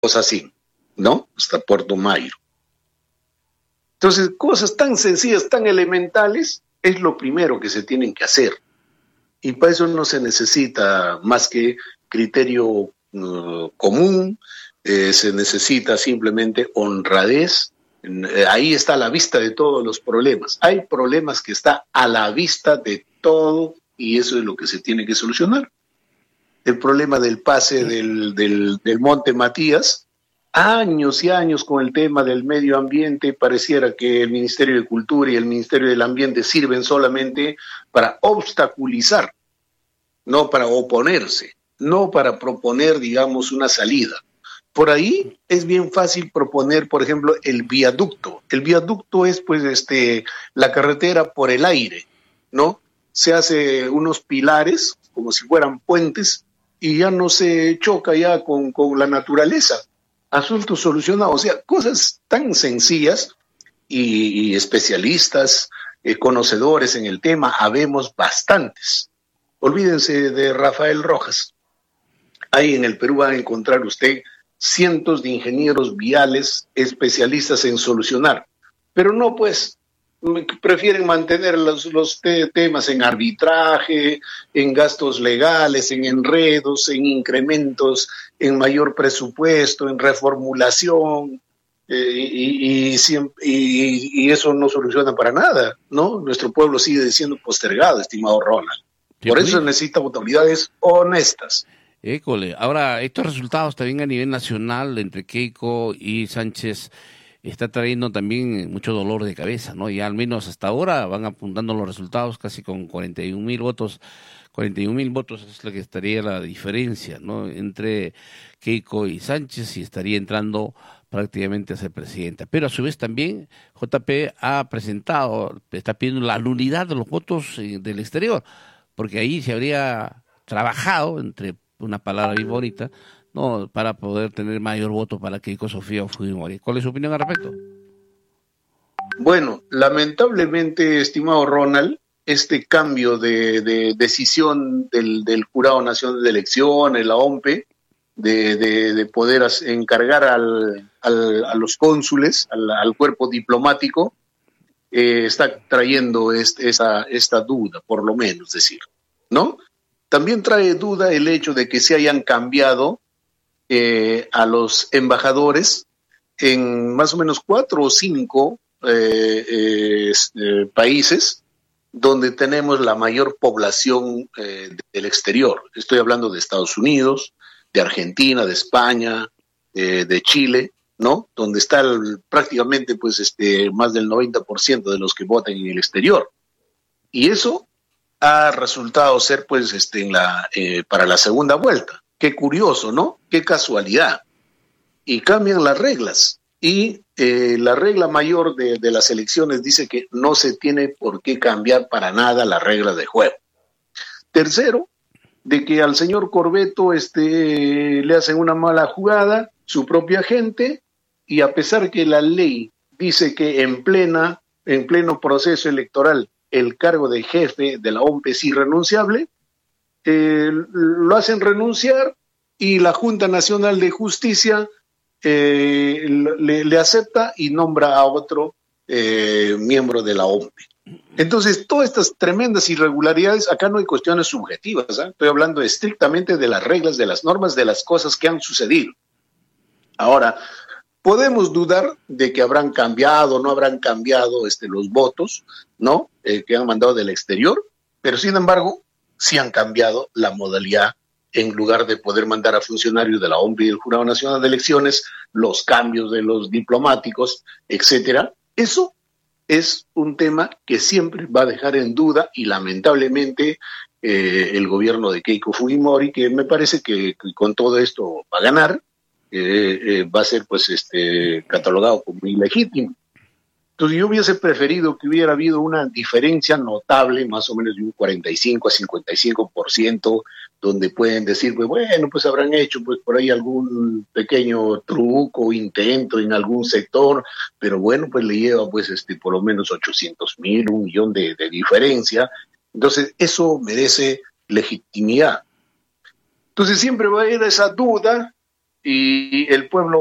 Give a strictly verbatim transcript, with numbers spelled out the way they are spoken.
así, ¿no? Hasta Puerto Mayro. Entonces, cosas tan sencillas, tan elementales, es lo primero que se tienen que hacer. Y para eso no se necesita más que criterio uh, común, eh, se necesita simplemente honradez. Eh, ahí está a la vista de todos los problemas. Hay problemas que están a la vista de todo y eso es lo que se tiene que solucionar. El problema del pase del, del, del Monte Matías, años y años con el tema del medio ambiente, pareciera que el Ministerio de Cultura y el Ministerio del Ambiente sirven solamente para obstaculizar, no para oponerse, no para proponer, digamos, una salida. Por ahí es bien fácil proponer, por ejemplo, el viaducto. El viaducto es, pues, este, la carretera por el aire, ¿no? Se hace unos pilares, como si fueran puentes, y ya no se choca ya con, con la naturaleza. Asuntos solucionados, o sea, cosas tan sencillas y, y especialistas, eh, conocedores en el tema, habemos bastantes. Olvídense de Rafael Rojas. Ahí en el Perú va a encontrar usted cientos de ingenieros viales especialistas en solucionar, pero no, pues, prefieren mantener los, los te temas en arbitraje, en gastos legales, en enredos, en incrementos, en mayor presupuesto, en reformulación, eh, y, y, y, y eso no soluciona para nada, ¿no? Nuestro pueblo sigue siendo postergado, estimado Ronald. Por eso necesita autoridades honestas. École. Ahora, estos resultados también a nivel nacional entre Keiko y Sánchez está trayendo también mucho dolor de cabeza, ¿no? Ya al menos hasta ahora van apuntando los resultados casi con cuarenta y un mil votos. cuarenta y un mil votos es la que estaría la diferencia, ¿no? Entre Keiko y Sánchez, y estaría entrando prácticamente a ser presidenta. Pero a su vez también J P ha presentado, está pidiendo la nulidad de los votos del exterior, porque ahí se habría trabajado, entre una palabra bien bonita, no, para poder tener mayor voto para Keiko Sofía Fujimori. ¿Cuál es su opinión al respecto? Bueno, lamentablemente, estimado Ronald, este cambio de, de decisión del, del Jurado Nacional de Elecciones, la O M P E, de, de, de poder encargar al, al, a los cónsules, al, al cuerpo diplomático, eh, está trayendo este, esa, esta duda, por lo menos decir, ¿no? También trae duda el hecho de que se hayan cambiado eh, a los embajadores en más o menos cuatro o cinco eh, eh, eh, países donde tenemos la mayor población eh, del exterior. Estoy hablando de Estados Unidos, de Argentina, de España, eh, de Chile, ¿no? Donde está el, prácticamente pues este más del noventa por ciento de los que votan en el exterior. Y eso ha resultado ser pues este en la eh, para la segunda vuelta. Qué curioso, ¿no? Qué casualidad. Y cambian las reglas. Y eh, la regla mayor de, de las elecciones dice que no se tiene por qué cambiar para nada las reglas de juego. Tercero, de que al señor Corbeto este, le hacen una mala jugada, su propia gente, y a pesar que la ley dice que en plena, en pleno proceso electoral el cargo de jefe de la O M P E es irrenunciable, eh, lo hacen renunciar y la Junta Nacional de Justicia eh, le, le acepta y nombra a otro eh, miembro de la O M P E. Entonces, todas estas tremendas irregularidades, acá no hay cuestiones subjetivas, ¿eh? Estoy hablando estrictamente de las reglas, de las normas, de las cosas que han sucedido. Ahora, podemos dudar de que habrán cambiado o no habrán cambiado este, los votos, ¿no? Eh, que han mandado del exterior, pero sin embargo, sí han cambiado la modalidad. En lugar de poder mandar a funcionarios de la O M P E y del Jurado Nacional de Elecciones, los cambios de los diplomáticos, etcétera. Eso es un tema que siempre va a dejar en duda y lamentablemente eh, el gobierno de Keiko Fujimori, que me parece que, que con todo esto va a ganar, eh, eh, va a ser pues este catalogado como ilegítimo. Entonces yo hubiese preferido que hubiera habido una diferencia notable, más o menos de un cuarenta y cinco a cincuenta y cinco por ciento, donde pueden decir, pues bueno, pues habrán hecho pues por ahí algún pequeño truco, intento en algún sector, pero bueno, pues le lleva pues este por lo menos ochocientos mil, un millón de, de diferencia. Entonces eso merece legitimidad. Entonces siempre va a haber esa duda y el pueblo